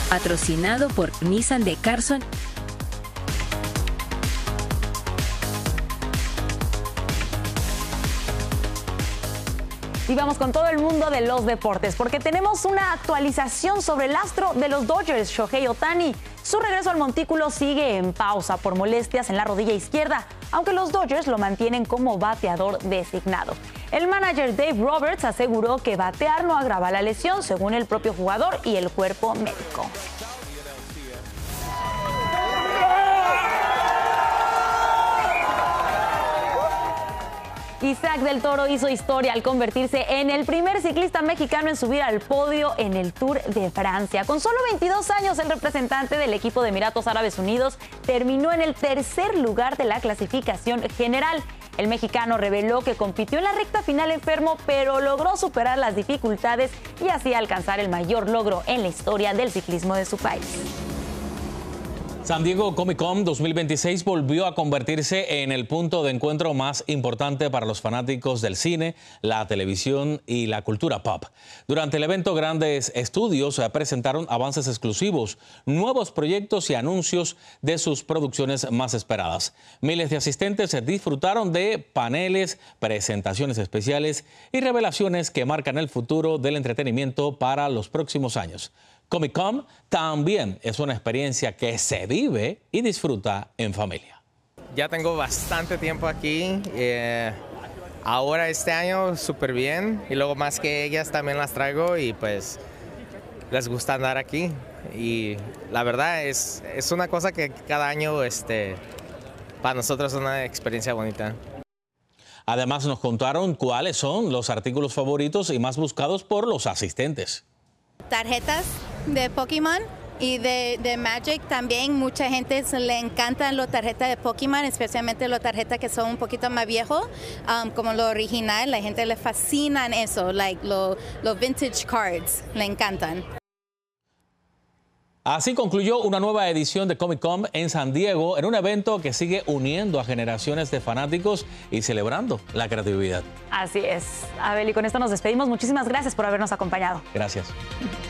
patrocinado por Nissan de Carson. Y vamos con todo el mundo de los deportes, porque tenemos una actualización sobre el astro de los Dodgers, Shohei Ohtani. Su regreso al montículo sigue en pausa por molestias en la rodilla izquierda, aunque los Dodgers lo mantienen como bateador designado. El manager Dave Roberts aseguró que batear no agrava la lesión, según el propio jugador y el cuerpo médico. Isaac del Toro hizo historia al convertirse en el primer ciclista mexicano en subir al podio en el Tour de Francia. Con solo 22 años, el representante del equipo de Emiratos Árabes Unidos terminó en el tercer lugar de la clasificación general. El mexicano reveló que compitió en la recta final enfermo, pero logró superar las dificultades y así alcanzar el mayor logro en la historia del ciclismo de su país. San Diego Comic Con 2026 volvió a convertirse en el punto de encuentro más importante para los fanáticos del cine, la televisión y la cultura pop. Durante el evento, grandes estudios presentaron avances exclusivos, nuevos proyectos y anuncios de sus producciones más esperadas. Miles de asistentes disfrutaron de paneles, presentaciones especiales y revelaciones que marcan el futuro del entretenimiento para los próximos años. Comic Con también es una experiencia que se vive y disfruta en familia. Ya tengo bastante tiempo aquí. Ahora este año súper bien. Y luego más que ellas también las traigo y pues les gusta andar aquí. Y la verdad es una cosa que cada año para nosotros es una experiencia bonita. Además nos contaron cuáles son los artículos favoritos y más buscados por los asistentes. Tarjetas de Pokémon y de Magic también. Mucha gente le encantan las tarjetas de Pokémon, especialmente las tarjetas que son un poquito más viejos, como lo original. La gente le fascinan eso, los vintage cards, le encantan. Así concluyó una nueva edición de Comic Con en San Diego, en un evento que sigue uniendo a generaciones de fanáticos y celebrando la creatividad. Así es. Abel, y con esto nos despedimos. Muchísimas gracias por habernos acompañado. Gracias.